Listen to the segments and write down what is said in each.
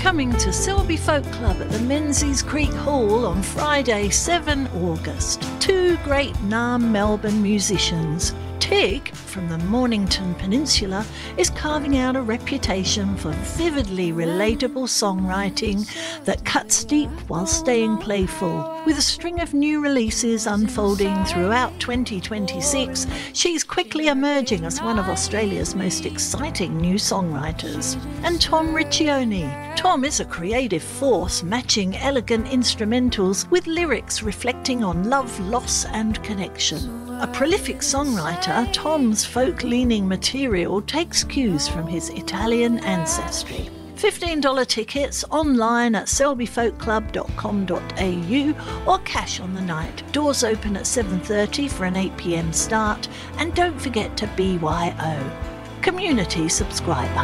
coming to Selby Folk Club at the Menzies Creek Hall on Friday, 7 August. Two great Naarm Melbourne musicians. Tig, from the Mornington Peninsula, is carving out a reputation for vividly relatable songwriting that cuts deep while staying playful. With a string of new releases unfolding throughout 2026, she's quickly emerging as one of Australia's most exciting new songwriters. And Tom Riccioni. Tom is a creative force, matching elegant instrumentals with lyrics reflecting on love, loss and connection. A prolific songwriter, Tom's folk-leaning material takes cues from his Italian ancestry. $15 tickets online at selbyfolkclub.com.au or cash on the night. Doors open at 7:30 for an 8 p.m. start, and don't forget to BYO. Community subscriber.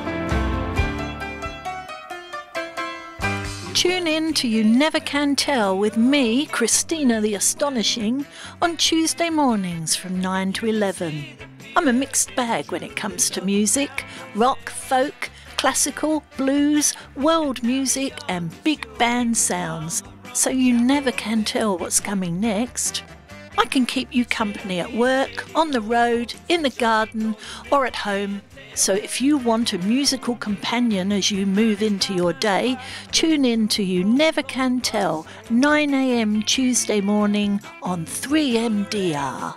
Tune in to You Never Can Tell with me, Christina the Astonishing, on Tuesday mornings from 9 to 11. I'm a mixed bag when it comes to music: rock, folk, classical, blues, world music and big band sounds. So you never can tell what's coming next. I can keep you company at work, on the road, in the garden or at home. So if you want a musical companion as you move into your day, tune in to You Never Can Tell, 9 a.m. Tuesday morning on 3MDR.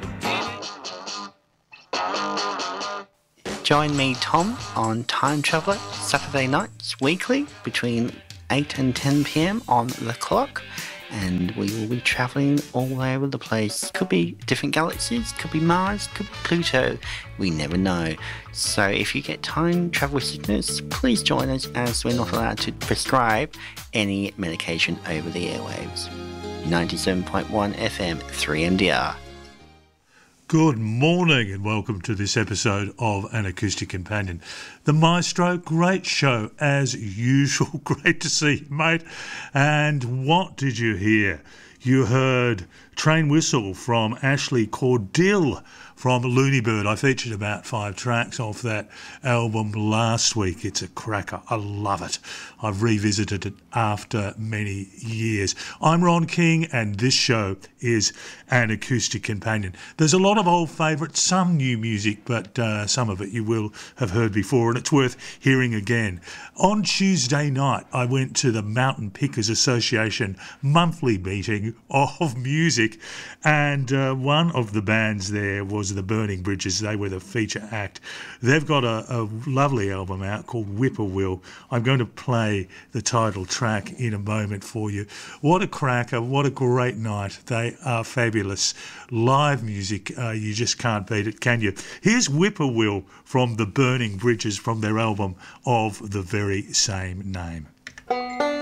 Join me, Tom, on Time Traveller, Saturday nights weekly between 8 and 10 p.m. on the clock. And we will be travelling all over the place. Could be different galaxies, could be Mars, could be Pluto. We never know. So if you get time travel sickness, please join us, as we're not allowed to prescribe any medication over the airwaves. 97.1 FM, 3MDR. Good morning and welcome to this episode of An Acoustic Companion. The Maestro, great show as usual. Great to see you, mate. And what did you hear? You heard Train Whistle from Ashley Cordill from Looney Bird. I featured about 5 tracks off that album last week. It's a cracker. I love it. I've revisited it after many years. I'm Ron King and this show is An Acoustic Companion. There's a lot of old favourites, some new music, but some of it you will have heard before, and it's worth hearing again. On Tuesday night, I went to the Mountain Pickers Association monthly meeting of music, and one of the bands there was the Burning Bridges. They were the feature act. They've got a lovely album out called Whippoorwill. I'm going to play the title track in a moment for you. What a cracker, what a great night. They are fabulous. Live music, you just can't beat it, can you? Here's Whippoorwill from the Burning Bridges from their album of the very same name.